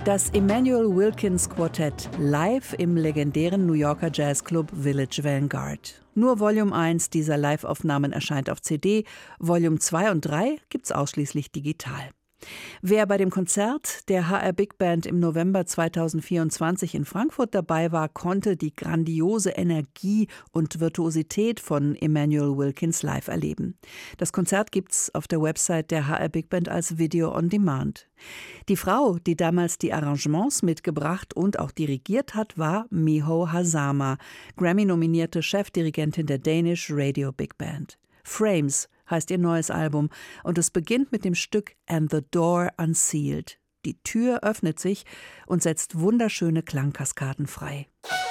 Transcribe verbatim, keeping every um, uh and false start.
Das Emmanuel Wilkins Quartett live im legendären New Yorker Jazzclub Village Vanguard. Nur Volume eins dieser Live-Aufnahmen erscheint auf C D, Volume zwei und drei gibt's ausschließlich digital. Wer bei dem Konzert der H R Big Band im November zweitausendvierundzwanzig in Frankfurt dabei war, konnte die grandiose Energie und Virtuosität von Emmanuel Wilkins live erleben. Das Konzert gibt's auf der Website der H R Big Band als Video on Demand. Die Frau, die damals die Arrangements mitgebracht und auch dirigiert hat, war Miho Hazama, Grammy-nominierte Chefdirigentin der Danish Radio Big Band. Frames heißt ihr neues Album und es beginnt mit dem Stück And the Door Unsealed. Die Tür öffnet sich und setzt wunderschöne Klangkaskaden frei.